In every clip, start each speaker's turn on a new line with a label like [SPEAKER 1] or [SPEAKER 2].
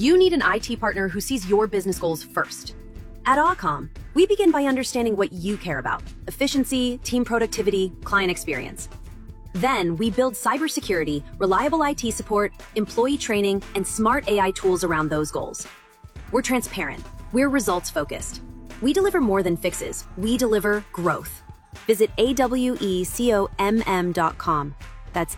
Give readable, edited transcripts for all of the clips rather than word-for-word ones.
[SPEAKER 1] You need an IT partner who sees your business goals first. At Awcom, we begin by understanding what you care about: efficiency, team productivity, client experience. Then we build cybersecurity, reliable IT support, employee training, and smart AI tools around those goals. We're transparent. We're results-focused. We deliver more than fixes. We deliver growth. Visit awecomm.com. That's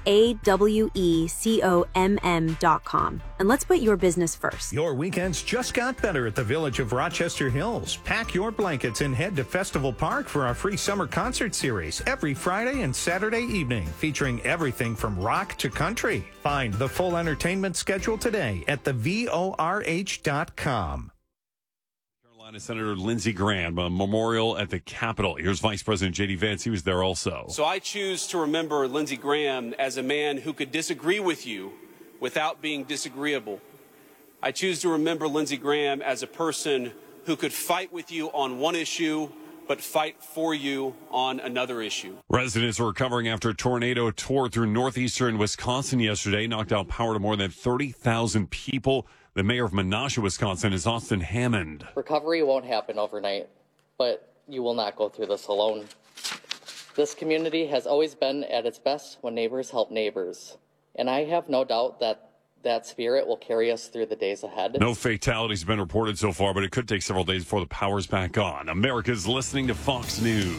[SPEAKER 1] awecomm.com. And let's put your business first.
[SPEAKER 2] Your weekends just got better at the Village of Rochester Hills. Pack your blankets and head to Festival Park for our free summer concert series every Friday and Saturday evening, featuring everything from rock to country. Find the full entertainment schedule today at thevorh.com.
[SPEAKER 3] Senator Lindsey Graham, a memorial at the Capitol. Here's Vice President J.D. Vance. He was there also.
[SPEAKER 4] So I choose to remember Lindsey Graham as a man who could disagree with you without being disagreeable. I choose to remember Lindsey Graham as a person who could fight with you on one issue, but fight for you on another issue.
[SPEAKER 3] Residents are recovering after a tornado tore through northeastern Wisconsin yesterday, knocked out power to more than 30,000 people. The mayor of Menasha, Wisconsin, is Austin Hammond.
[SPEAKER 5] Recovery won't happen overnight, but you will not go through this alone. This community has always been at its best when neighbors help neighbors, and I have no doubt that that spirit will carry us through the days ahead.
[SPEAKER 3] No fatalities have been reported so far, but it could take several days before the power's back on. America's listening to Fox News.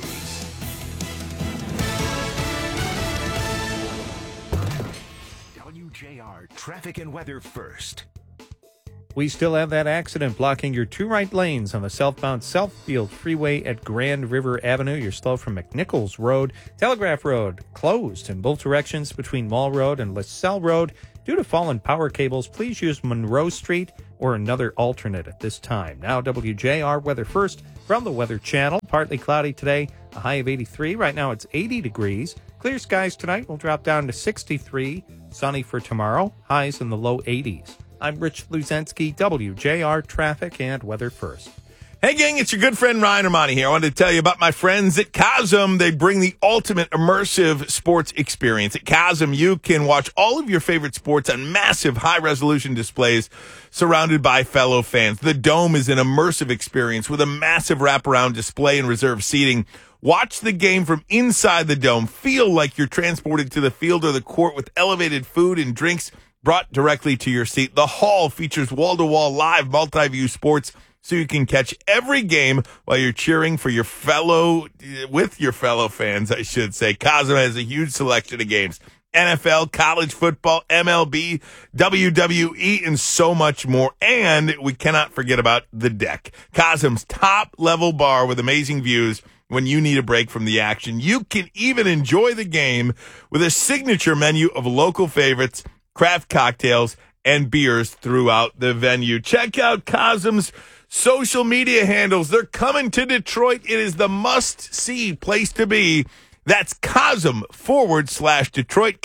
[SPEAKER 6] WJR Traffic and Weather first.
[SPEAKER 7] We still have that accident blocking your two right lanes on the southbound Southfield Freeway at Grand River Avenue. You're slow from McNichols Road. Telegraph Road closed in both directions between Mall Road and LaSalle Road. Due to fallen power cables, please use Monroe Street or another alternate at this time. Now WJR Weather first from the Weather Channel. Partly cloudy today, a high of 83. Right now it's 80 degrees. Clear skies tonight will drop down to 63. Sunny for tomorrow, highs in the low 80s. I'm Rich Luzensky, WJR Traffic and Weather First.
[SPEAKER 8] Hey, gang, it's your good friend Ryan Armani here. I wanted to tell you about my friends at Chasm. They bring the ultimate immersive sports experience. At Chasm, you can watch all of your favorite sports on massive high-resolution displays surrounded by fellow fans. The Dome is an immersive experience with a massive wraparound display and reserved seating. Watch the game from inside the Dome. Feel like you're transported to the field or the court with elevated food and drinks brought directly to your seat. The Hall features wall-to-wall live multi-view sports so you can catch every game while you're cheering for your fellow fans, I should say. Chasm has a huge selection of games. NFL, college football, MLB, WWE, and so much more. And we cannot forget about The Deck, Chasm's top-level bar with amazing views when you need a break from the action. You can even enjoy the game with a signature menu of local favorites, craft cocktails, and beers throughout the venue. Check out Chasm's social media handles. They're coming to Detroit. It is the must-see place to be. That's Chasm/Detroit,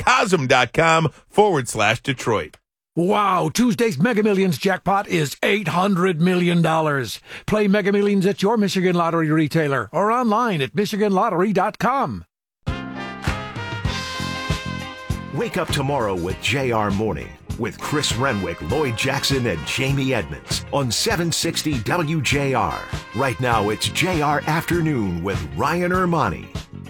[SPEAKER 8] Chasm.com/Detroit.
[SPEAKER 9] Wow, Tuesday's Mega Millions jackpot is $800 million. Play Mega Millions at your Michigan Lottery retailer or online at MichiganLottery.com.
[SPEAKER 6] Wake up tomorrow with JR Morning with Chris Renwick, Lloyd Jackson, and Jamie Edmonds on 760 WJR. Right now, it's JR Afternoon with Ryan Armani.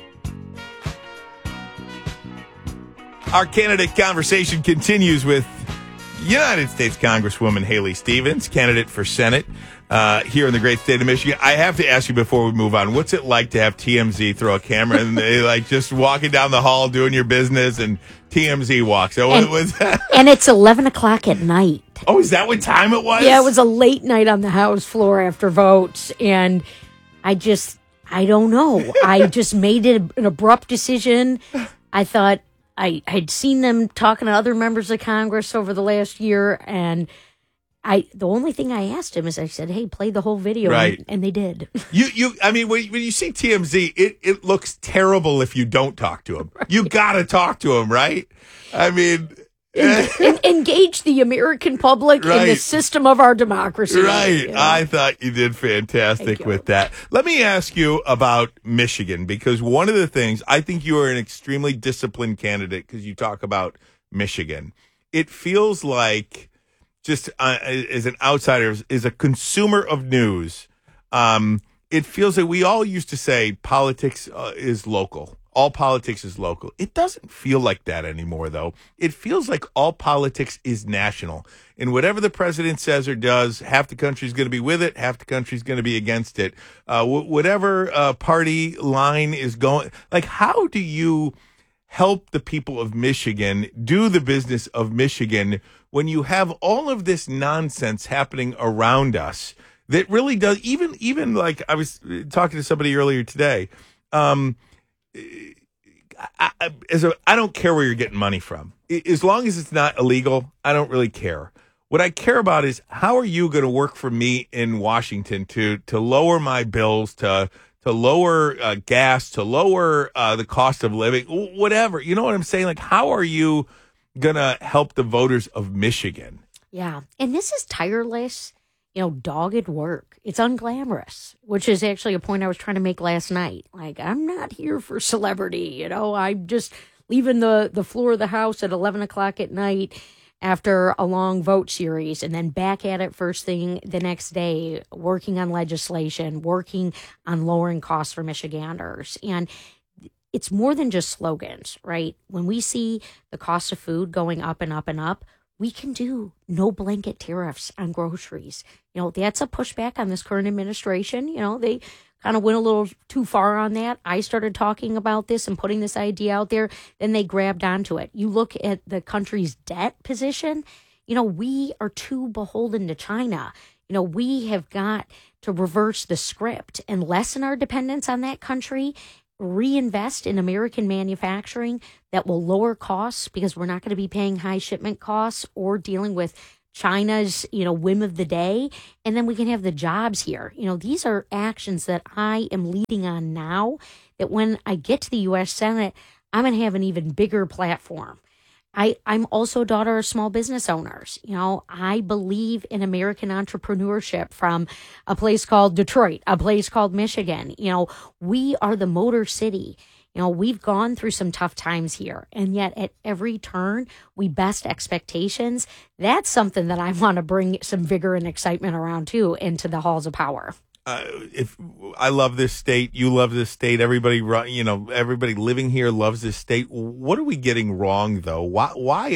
[SPEAKER 8] Our candidate conversation continues with United States Congresswoman Haley Stevens, candidate for Senate here in the great state of Michigan. I have to ask you before we move on, what's it like to have TMZ throw a camera and they like just walking down the hall doing your business and TMZ walks? So what was that?
[SPEAKER 10] And it's 11 o'clock at night.
[SPEAKER 8] Oh, is that what time it was?
[SPEAKER 10] Yeah, it was a late night on the House floor after votes. And I don't know. I just made it an abrupt decision. I thought I'd seen them talking to other members of Congress over the last year, and the only thing I asked him is I said, "Hey, play the whole video,"
[SPEAKER 8] right.
[SPEAKER 10] And they did.
[SPEAKER 8] I mean, when you see TMZ, it looks terrible if you don't talk to him. Right. You got to talk to him, right? I mean,
[SPEAKER 10] engage the American public in the system of our democracy.
[SPEAKER 8] Right.
[SPEAKER 10] You know?
[SPEAKER 8] I thought you did fantastic with that. Let me ask you about Michigan, because one of the things, I think you are an extremely disciplined candidate because you talk about Michigan. It feels like just as an outsider, as a consumer of news, it feels like we all used to say politics is local. All politics is local. It doesn't feel like that anymore, though. It feels like all politics is national. And whatever the president says or does, half the country's going to be with it, half the country's going to be against it. Whatever party line is going, like, how do you help the people of Michigan do the business of Michigan when you have all of this nonsense happening around us that really does, even like I was talking to somebody earlier today, I don't care where you're getting money from. As long as it's not illegal, I don't really care. What I care about is how are you going to work for me in Washington to lower my bills, to lower gas, to lower the cost of living, whatever. You know what I'm saying? Like, how are you going to help the voters of Michigan?
[SPEAKER 10] Yeah. And this is tireless, dogged work. It's unglamorous, which is actually a point I was trying to make last night. Like, I'm not here for celebrity. I'm just leaving the floor of the House at 11 o'clock at night after a long vote series, and then back at it first thing the next day, working on legislation, working on lowering costs for Michiganders. And it's more than just slogans, right? When we see the cost of food going up and up and up, we can do no blanket tariffs on groceries. That's a pushback on this current administration. They kind of went a little too far on that. I started talking about this and putting this idea out there. Then they grabbed onto it. You look at the country's debt position, we are too beholden to China. We have got to reverse the script and lessen our dependence on that country, reinvest in American manufacturing that will lower costs because we're not going to be paying high shipment costs or dealing with China's, whim of the day. And then we can have the jobs here. These are actions that I am leading on now, that when I get to the U.S. Senate, I'm going to have an even bigger platform. I'm also a daughter of small business owners. I believe in American entrepreneurship from a place called Detroit, a place called Michigan. We are the Motor City. We've gone through some tough times here, and yet at every turn, we best expectations. That's something that I want to bring some vigor and excitement around, too, into the halls of power.
[SPEAKER 8] If I love this state, you love this state, everybody living here loves this state. What are we getting wrong, though? Why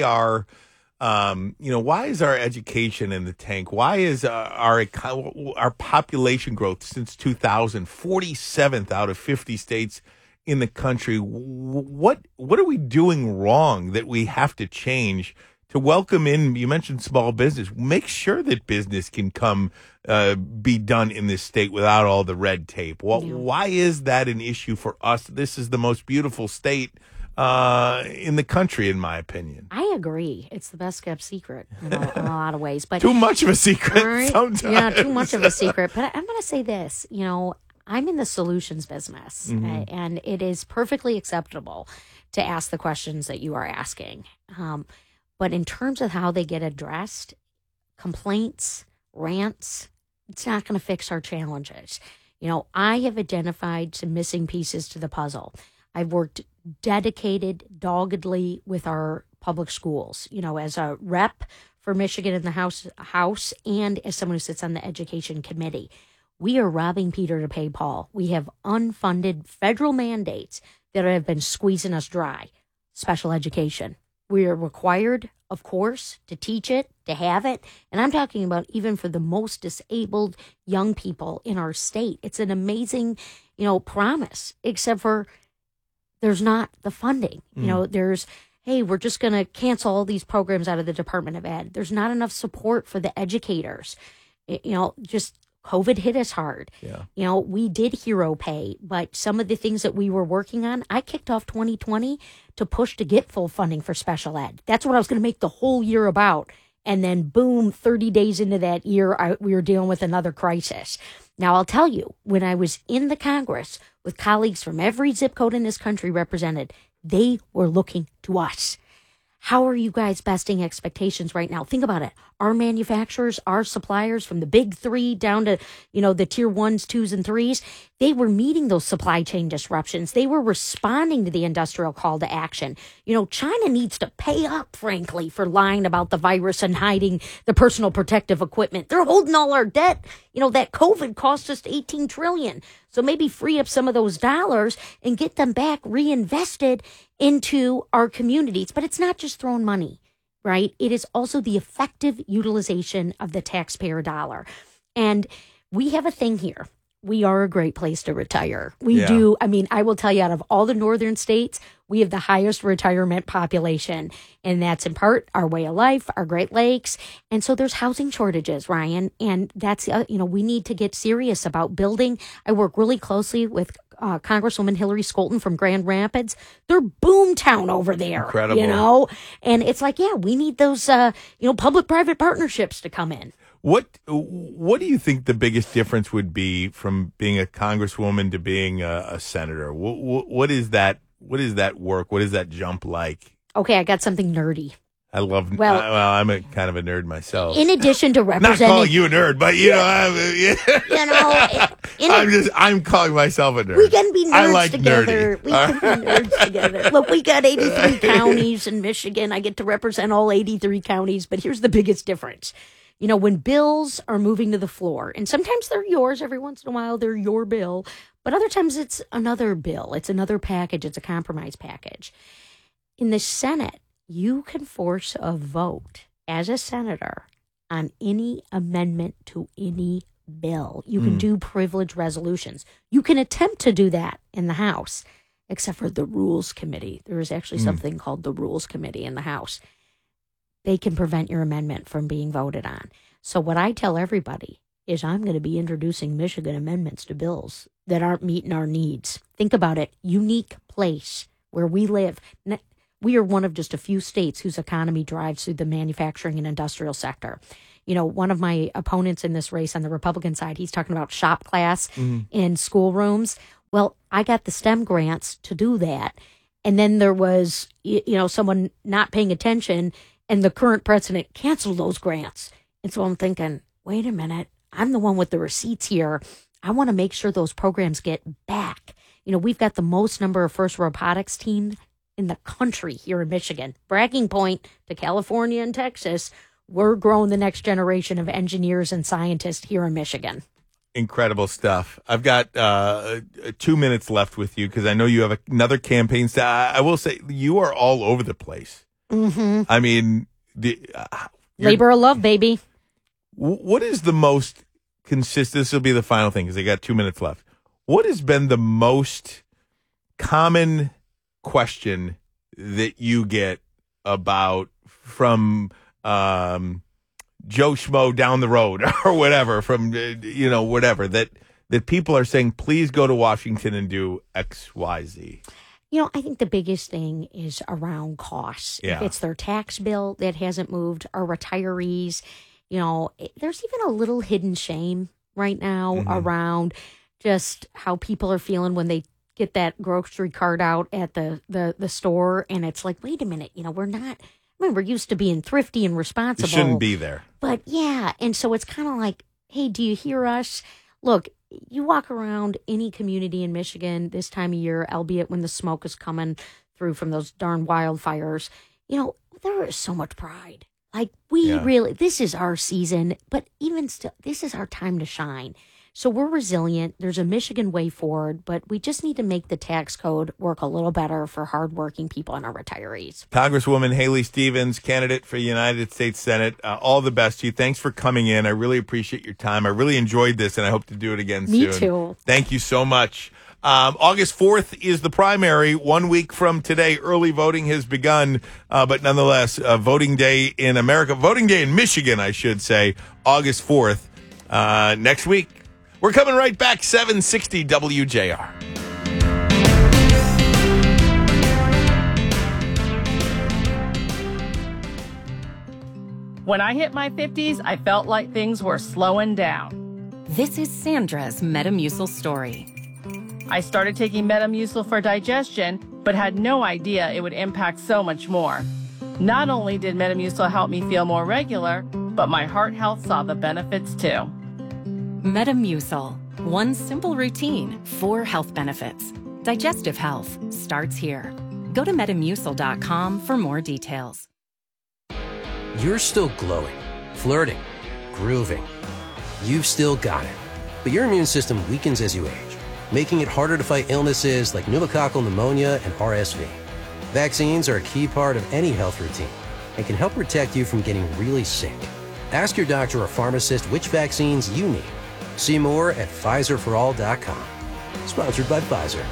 [SPEAKER 8] is our education in the tank? Why is our population growth since 2000 47th out of 50 states in the country? What are we doing wrong that we have to change to welcome in? You mentioned small business. Make sure that business can come be done in this state without all the red tape. Why is that an issue for us? This is the most beautiful state in the country, in my opinion.
[SPEAKER 10] I agree. It's the best kept secret in a lot of ways. But
[SPEAKER 8] too much of a secret,
[SPEAKER 10] right?
[SPEAKER 8] Sometimes.
[SPEAKER 10] Yeah, too much of a secret. But I'm going to say this, I'm in the solutions business, and it is perfectly acceptable to ask the questions that you are asking. But in terms of how they get addressed, complaints, rants, it's not going to fix our challenges. I have identified some missing pieces to the puzzle. I've worked dedicated, doggedly with our public schools, as a rep for Michigan in the House and as someone who sits on the education committee. We are robbing Peter to pay Paul. We have unfunded federal mandates that have been squeezing us dry. Special education. We are required, of course, to teach it, to have it. And I'm talking about even for the most disabled young people in our state. It's an amazing, promise, except for there's not the funding. There's, hey, we're just going to cancel all these programs out of the Department of Ed. There's not enough support for the educators. Just COVID hit us hard. Yeah. We did hero pay, but some of the things that we were working on, I kicked off 2020 to push to get full funding for special ed. That's what I was going to make the whole year about. And then boom, 30 days into that year, we were dealing with another crisis. Now, I'll tell you, when I was in the Congress with colleagues from every zip code in this country represented, they were looking to us. How are you guys besting expectations right now? Think about it. Our manufacturers, our suppliers from the big three down to, the tier 1s, 2s, and 3s, they were meeting those supply chain disruptions. They were responding to the industrial call to action. China needs to pay up, frankly, for lying about the virus and hiding the personal protective equipment. They're holding all our debt. That COVID cost us $18 trillion. So maybe free up some of those dollars and get them back reinvested into our communities. But it's not just throwing money, right? It is also the effective utilization of the taxpayer dollar. And we have a thing here. We are a great place to retire. We do. I mean, I will tell you, out of all the northern states, we have the highest retirement population. And that's in part our way of life, our Great Lakes. And so there's housing shortages, Ryan. And that's, we need to get serious about building. I work really closely with Congresswoman Hillary Scholten from Grand Rapids. They're boom town over there.
[SPEAKER 8] Incredible.
[SPEAKER 10] And it's like, we need those, public-private partnerships to come in.
[SPEAKER 8] What do you think the biggest difference would be from being a congresswoman to being a senator? What is that? What is that work? What is that jump like?
[SPEAKER 10] Okay, I got something nerdy.
[SPEAKER 8] I love. Well, I'm a kind of a nerd myself.
[SPEAKER 10] In addition to representing,
[SPEAKER 8] not calling you a nerd, but I'm calling myself a nerd.
[SPEAKER 10] We can be nerds
[SPEAKER 8] I like
[SPEAKER 10] together.
[SPEAKER 8] Nerdy.
[SPEAKER 10] We can be nerds together. Look, we got 83 counties in Michigan. I get to represent all 83 counties. But here's the biggest difference. When bills are moving to the floor, and sometimes they're yours, every once in a while they're your bill, but other times it's another bill, it's another package, it's a compromise package. In the Senate, you can force a vote as a senator on any amendment to any bill. You can do privilege resolutions. You can attempt to do that in the House, except for the Rules Committee. There is actually something called the Rules Committee in the House. They can prevent your amendment from being voted on. So what I tell everybody is I'm going to be introducing Michigan amendments to bills that aren't meeting our needs. Think about it. Unique place where we live. We are one of just a few states whose economy drives through the manufacturing and industrial sector. One of my opponents in this race on the Republican side, he's talking about shop class in schoolrooms. Well, I got the STEM grants to do that. And then there was, someone not paying attention, and the current president canceled those grants. And so I'm thinking, wait a minute, I'm the one with the receipts here. I want to make sure those programs get back. We've got the most number of FIRST robotics teams in the country here in Michigan. Bragging point to California and Texas. We're growing the next generation of engineers and scientists here in Michigan.
[SPEAKER 8] Incredible stuff. I've got 2 minutes left with you because I know you have another campaign. I will say you are all over the place.
[SPEAKER 10] Mm-hmm.
[SPEAKER 8] I mean,
[SPEAKER 10] labor of love, baby.
[SPEAKER 8] What is the most consistent? This will be the final thing because I got 2 minutes left. What has been the most common question that you get about from Joe Schmo down the road or whatever, from whatever that people are saying, please go to Washington and do X, Y, Z?
[SPEAKER 10] I think the biggest thing is around costs.
[SPEAKER 8] Yeah.
[SPEAKER 10] If it's their tax bill that hasn't moved, our retirees, there's even a little hidden shame right now around just how people are feeling when they get that grocery cart out at the store. And it's like, wait a minute, we're used to being thrifty and responsible.
[SPEAKER 8] You shouldn't be there.
[SPEAKER 10] But yeah. And so it's kind of like, hey, do you hear us? Look, you walk around any community in Michigan this time of year, albeit when the smoke is coming through from those darn wildfires, there is so much pride. Like really, this is our season, but even still, this is our time to shine. So we're resilient. There's a Michigan way forward, but we just need to make the tax code work a little better for hardworking people and our retirees.
[SPEAKER 8] Congresswoman Haley Stevens, candidate for United States Senate, all the best to you. Thanks for coming in. I really appreciate your time. I really enjoyed this, and I hope to do it again soon.
[SPEAKER 10] Me too.
[SPEAKER 8] Thank you so much. August 4th is the primary. 1 week from today, early voting has begun. But nonetheless, voting day in America, voting day in Michigan, I should say, August 4th, next week. We're coming right back, 760 WJR.
[SPEAKER 11] When I hit my 50s, I felt like things were slowing down.
[SPEAKER 12] This is Sandra's Metamucil story.
[SPEAKER 11] I started taking Metamucil for digestion, but had no idea it would impact so much more. Not only did Metamucil help me feel more regular, but my heart health saw the benefits too.
[SPEAKER 12] Metamucil. One simple routine, 4 health benefits. Digestive health starts here. Go to Metamucil.com for more details.
[SPEAKER 13] You're still glowing, flirting, grooving. You've still got it. But your immune system weakens as you age, making it harder to fight illnesses like pneumococcal pneumonia and RSV. Vaccines are a key part of any health routine and can help protect you from getting really sick. Ask your doctor or pharmacist which vaccines you need. See more at PfizerForAll.com. Sponsored by Pfizer.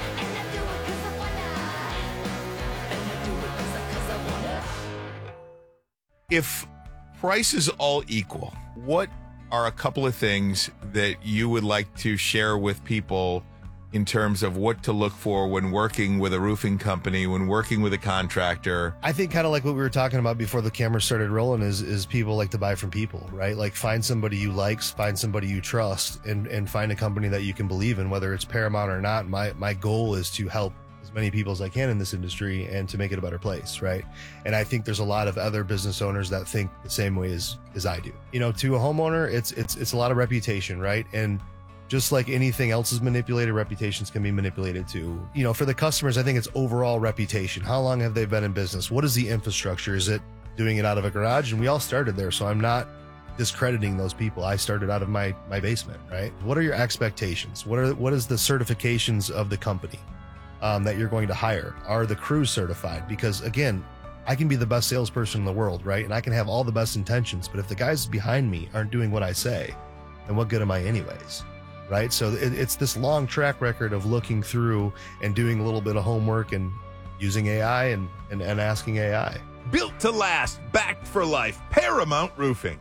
[SPEAKER 8] If price is all equal, what are a couple of things that you would like to share with people in terms of what to look for when working with a roofing company, when working with a contractor?
[SPEAKER 14] I think kind of like what we were talking about before the camera started rolling is people like to buy from people, right? Like find somebody you like, find somebody you trust, and find a company that you can believe in, whether it's Paramount or not. My goal is to help as many people as I can in this industry and to make it a better place, right? And I think there's a lot of other business owners that think the same way as I do. You know, to a homeowner, it's a lot of reputation, right? And just like anything else is manipulated, reputations can be manipulated too. You know, for the customers, I think it's overall reputation. How long have they been in business? What is the infrastructure? Is it doing it out of a garage? And we all started there, so I'm not discrediting those people. I started out of my basement, right? What are your expectations? What is the certifications of the company that you're going to hire? Are the crews certified? Because again, I can be the best salesperson in the world, right? And I can have all the best intentions, but if the guys behind me aren't doing what I say, then what good am I anyways? Right? So it's this long track record of looking through and doing a little bit of homework and using AI and asking AI.
[SPEAKER 8] Built to last, backed for life, Paramount Roofing.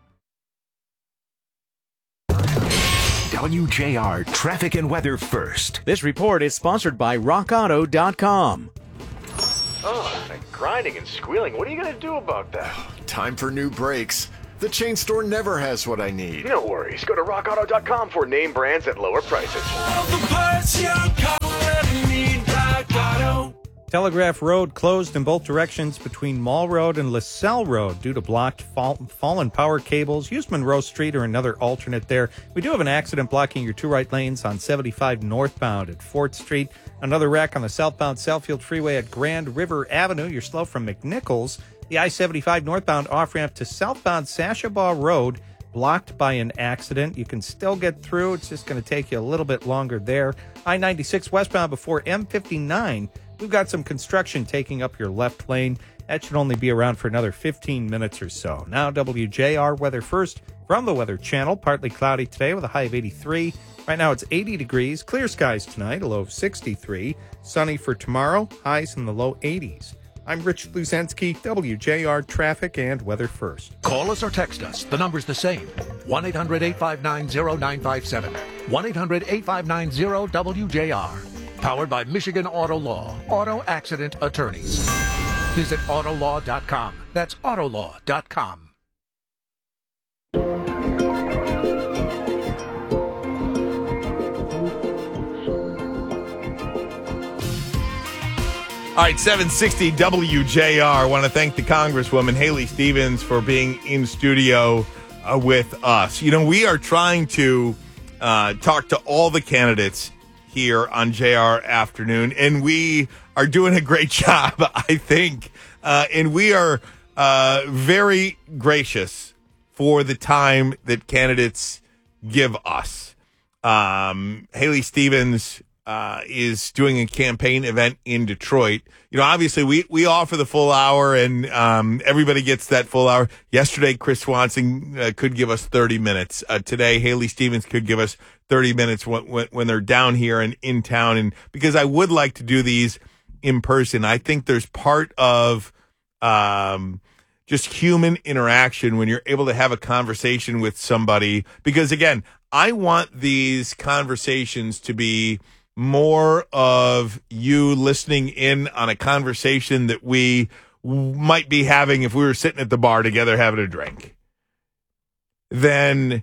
[SPEAKER 6] WJR Traffic and Weather First.
[SPEAKER 15] This report is sponsored by RockAuto.com.
[SPEAKER 16] Oh, that grinding and squealing. What are you going to do about that?
[SPEAKER 17] Time for new brakes. The chain store never has what I need.
[SPEAKER 16] No worries. Go to RockAuto.com for name brands at lower prices.
[SPEAKER 18] All the parts your car will ever need, Rock Auto.
[SPEAKER 7] Telegraph Road closed in both directions between Mall Road and LaSalle Road due to blocked fallen power cables. Use Monroe Street or another alternate there. We do have an accident blocking your 2 right lanes on 75 northbound at 4th Street. Another wreck on the southbound Southfield Freeway at Grand River Avenue. You're slow from McNichols. The I-75 northbound off-ramp to southbound Sashabaw Road blocked by an accident. You can still get through. It's just going to take you a little bit longer there. I-96 westbound before M59. We've got some construction taking up your left lane. That should only be around for another 15 minutes or so. Now, WJR weather first from the Weather Channel. Partly cloudy today with a high of 83. Right now it's 80 degrees. Clear skies tonight, a low of 63. Sunny for tomorrow, highs in the low 80s. I'm Rich Luzensky, WJR Traffic and Weather First.
[SPEAKER 9] Call us or text us. The number's the same. 1-800-859-0957. 1-800-859-0WJR. Powered by Michigan Auto Law. Auto Accident Attorneys. Visit Autolaw.com. That's Autolaw.com.
[SPEAKER 8] All right, 760 WJR. I want to thank the Congresswoman Haley Stevens for being in studio with us. You know, we are trying to talk to all the candidates here on JR Afternoon, and we are doing a great job, I think. And we are very gracious for the time that candidates give us. Haley Stevens is doing a campaign event in Detroit. You know, obviously we offer the full hour and everybody gets that full hour. Yesterday, Chris Swanson could give us 30 minutes. Today, Haley Stevens could give us 30 minutes when they're down here and in town. And because I would like to do these in person, I think there's part of just human interaction when you're able to have a conversation with somebody. Because again, I want these conversations to be more of you listening in on a conversation that we might be having if we were sitting at the bar together having a drink. Then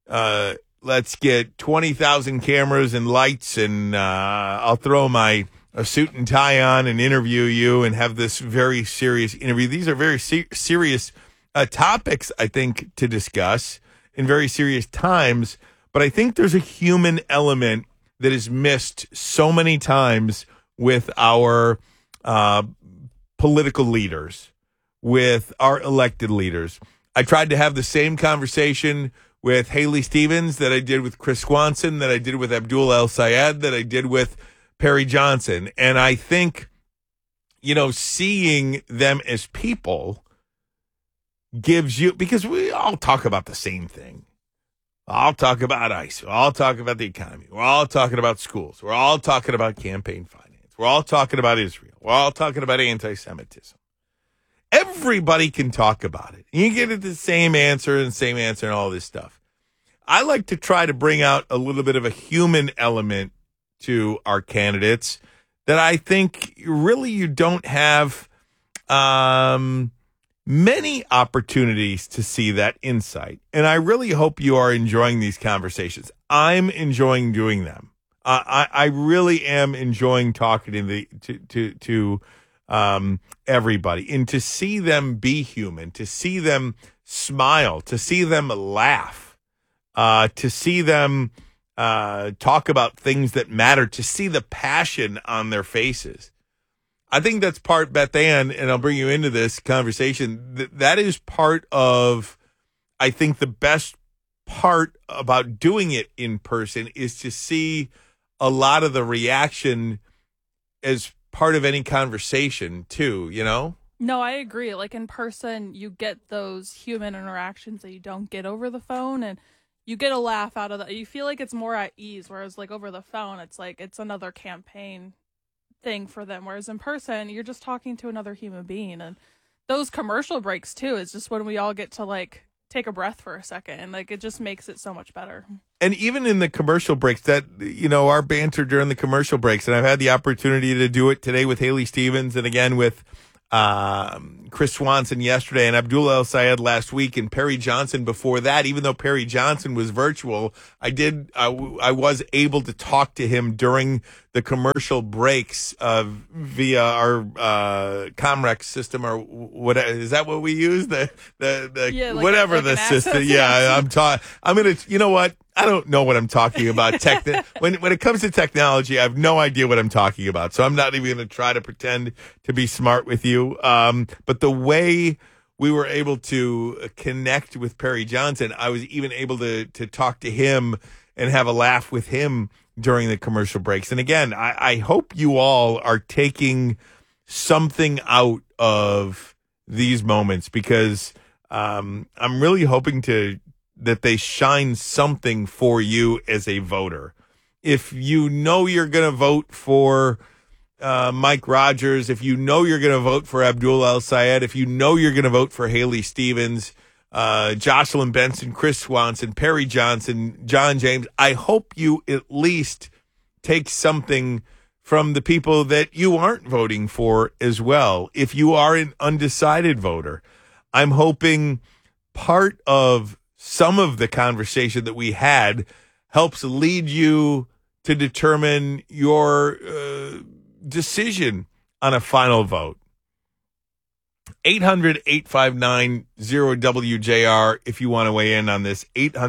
[SPEAKER 8] let's get 20,000 cameras and lights, and I'll throw my a suit and tie on and interview you and have this very serious interview. These are very serious topics, I think, to discuss in very serious times. But I think there's a human element that is missed so many times with our political leaders, with our elected leaders. I tried to have the same conversation with Haley Stevens that I did with Chris Swanson, that I did with Abdul El Sayed, that I did with Perry Johnson. And I think, seeing them as people gives you, because we all talk about the same thing. I'll talk about ICE. We'll all talk about the economy. We're all talking about schools. We're all talking about campaign finance. We're all talking about Israel. We're all talking about anti-Semitism. Everybody can talk about it. You get the same answer and all this stuff. I like to try to bring out a little bit of a human element to our candidates that I think really you don't have many opportunities to see that insight. And I really hope you are enjoying these conversations. I'm enjoying doing them. I really am enjoying talking to everybody, and to see them be human, to see them smile, to see them laugh, to see them talk about things that matter, to see the passion on their faces. I think that's part, Beth Ann, and I'll bring you into this conversation. That is part of, I think, the best part about doing it in person is to see a lot of the reaction as part of any conversation too,
[SPEAKER 19] No, I agree. Like in person, you get those human interactions that you don't get over the phone, and you get a laugh out of that. You feel like it's more at ease, whereas like over the phone, it's like it's another campaign thing for them. Whereas in person, you're just talking to another human being. And those commercial breaks too is just when we all get to like take a breath for a second, and like it just makes it so much better.
[SPEAKER 8] And even in the commercial breaks, that our banter during the commercial breaks, and I've had the opportunity to do it today with Haley Stevens, and again with Chris Swanson yesterday, and Abdul El Sayed last week, and Perry Johnson before that. Even though Perry Johnson was virtual, I was able to talk to him during the commercial breaks via our Comrex system, or what is that what we use? The
[SPEAKER 19] like
[SPEAKER 8] whatever the system. Yeah, I'm gonna. You know what? I don't know what I'm talking about. When it comes to technology, I have no idea what I'm talking about. So I'm not even going to try to pretend to be smart with you. But the way we were able to connect with Perry Johnson, I was even able to talk to him and have a laugh with him during the commercial breaks. And again, I hope you all are taking something out of these moments, because I'm really hoping that they shine something for you as a voter. If you know you're going to vote for Mike Rogers, if you know you're going to vote for Abdul El Sayed, if you know you're going to vote for Haley Stevens, Jocelyn Benson, Chris Swanson, Perry Johnson, John James, I hope you at least take something from the people that you aren't voting for as well. If you are an undecided voter, I'm hoping part of some of the conversation that we had helps lead you to determine your decision on a final vote. 800-859-0WJR if you want to weigh in on this.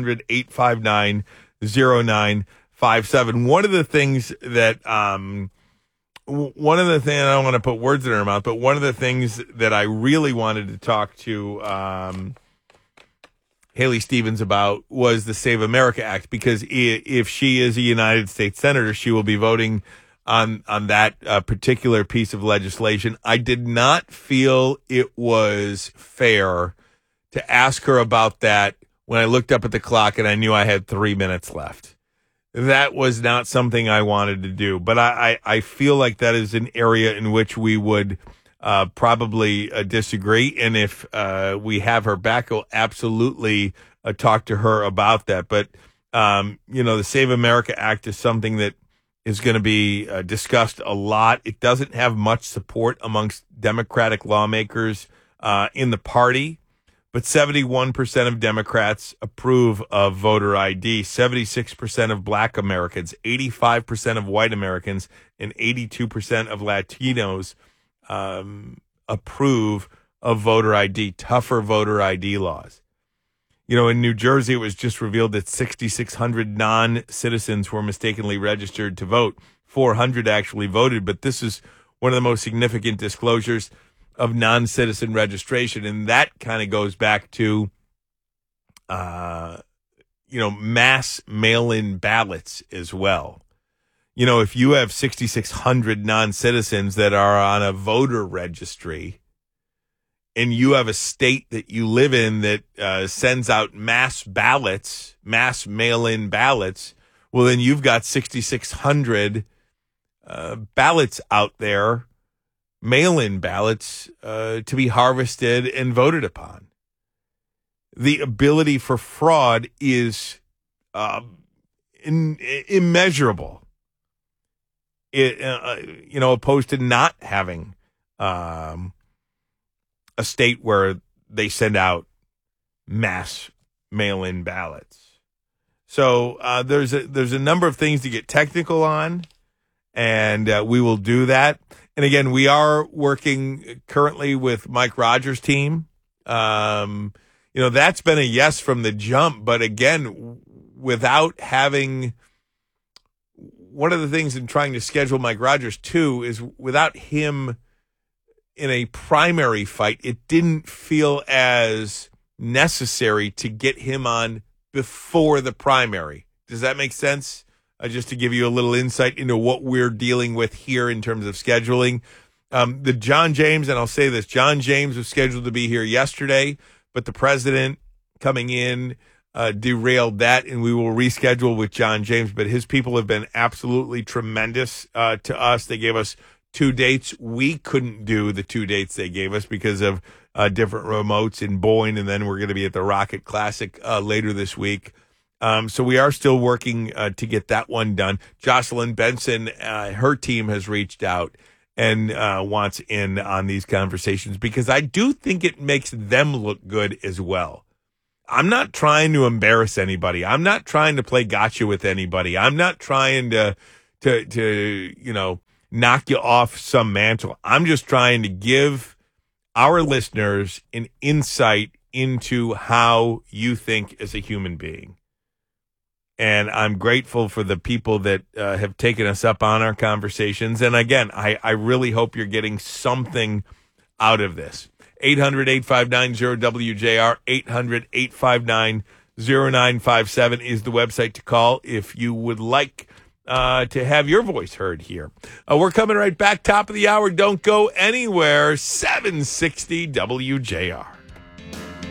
[SPEAKER 8] 800-859-0957. One of the things that I don't want to put words in her mouth, but one of the things that I really wanted to talk to Haley Stevens about was the Save America Act, because if she is a United States Senator, she will be voting on that particular piece of legislation. I did not feel it was fair to ask her about that when I looked up at the clock and I knew I had 3 minutes left. That was not something I wanted to do, but I feel like that is an area in which we would probably disagree. And if we have her back, we'll absolutely talk to her about that. But, the Save America Act is something that is going to be discussed a lot. It doesn't have much support amongst Democratic lawmakers in the party, but 71% of Democrats approve of voter ID, 76% of black Americans, 85% of white Americans, and 82% of Latinos approve of voter ID, tougher voter ID laws. You know, in New Jersey, it was just revealed that 6,600 non-citizens were mistakenly registered to vote. 400 actually voted, but this is one of the most significant disclosures of non-citizen registration, and that kind of goes back to, mass mail-in ballots as well. You know, if you have 6,600 non-citizens that are on a voter registry, and you have a state that you live in that sends out mass ballots, mass mail-in ballots, well, then you've got 6,600 ballots out there, mail-in ballots to be harvested and voted upon. The ability for fraud is immeasurable. Opposed to not having a state where they send out mass mail-in ballots. So there's a number of things to get technical on, and we will do that. And again, we are working currently with Mike Rogers' team. That's been a yes from the jump, but again, without having, one of the things in trying to schedule Mike Rogers too is without him in a primary fight, it didn't feel as necessary to get him on before the primary. Does that make sense? Just to give you a little insight into what we're dealing with here in terms of scheduling. The John James, and I'll say this, John James was scheduled to be here yesterday, but the president coming in derailed that, and we will reschedule with John James. But his people have been absolutely tremendous to us. They gave us 2 dates. We couldn't do the 2 dates they gave us because of different remotes in Boyne, and then we're going to be at the Rocket Classic later this week. So we are still working to get that one done. Jocelyn Benson, her team has reached out and wants in on these conversations because I do think it makes them look good as well. I'm not trying to embarrass anybody. I'm not trying to play gotcha with anybody. I'm not trying to knock you off some mantle. I'm just trying to give our listeners an insight into how you think as a human being. And I'm grateful for the people that have taken us up on our conversations. And again, I really hope you're getting something out of this. 800-859-0WJR, 800-859-0957 is the website to call if you would like to have your voice heard here. We're coming right back, top of the hour. Don't go anywhere. 760 WJR.